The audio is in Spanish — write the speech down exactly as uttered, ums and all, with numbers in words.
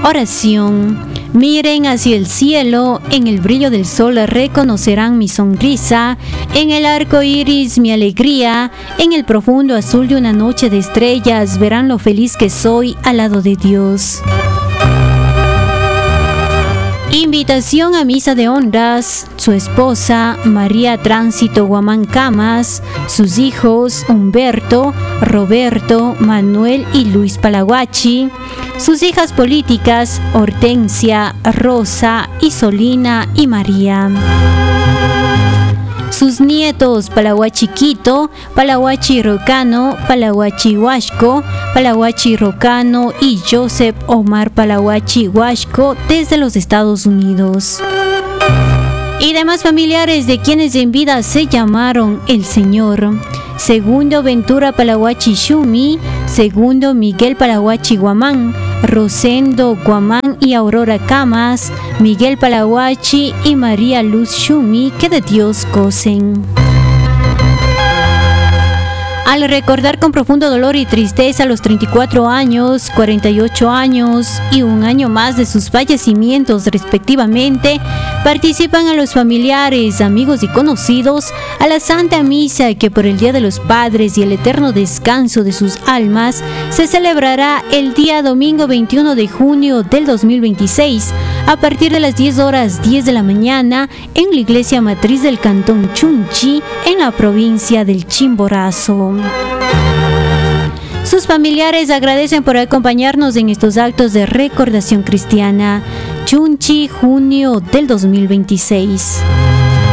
Oración. Miren hacia el cielo, en el brillo del sol reconocerán mi sonrisa, en el arco iris mi alegría, en el profundo azul de una noche de estrellas verán lo feliz que soy al lado de Dios. Invitación a misa de honras, su esposa María Tránsito Guamán Camas, sus hijos Humberto, Roberto, Manuel y Luis Palahuachi, sus hijas políticas Hortensia, Rosa, Isolina y María. Sus nietos Palahuachi Quito, Palahuachi Rocano, Palahuachi Huasco, Palahuachi Rocano y Joseph Omar Palahuachi Huasco desde los Estados Unidos. Y demás familiares de quienes en vida se llamaron el Señor. Segundo Ventura Palahuachi Shumi, segundo Miguel Palahuachi Guamán, Rosendo Guamán y Aurora Camas, Miguel Palahuachi y María Luz Shumi, que de Dios gocen. Al recordar con profundo dolor y tristeza los treinta y cuatro años, cuarenta y ocho años y un año más de sus fallecimientos respectivamente, participan a los familiares, amigos y conocidos a la Santa Misa que por el Día de los Padres y el eterno descanso de sus almas se celebrará el día domingo veintiuno de junio del dos mil veintiséis a partir de las diez horas diez de la mañana en la iglesia matriz del cantón Chunchi en la provincia del Chimborazo. Sus familiares agradecen por acompañarnos en estos actos de recordación cristiana. Chunchi, junio del dos mil veintiséis.